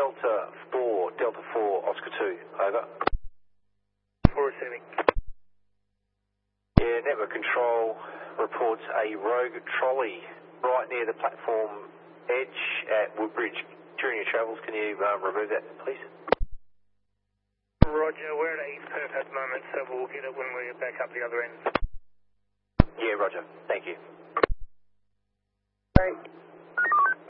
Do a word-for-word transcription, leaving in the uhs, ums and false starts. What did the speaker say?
Delta four, Delta four, Oscar two, over. four receiving. Yeah, network control reports a rogue trolley right near the platform edge at Woodbridge. During your travels, can you uh, remove that, please? Roger, we're at East Perth at the moment, so we'll get it when we're back up the other end. Yeah, roger. Thank you. Great.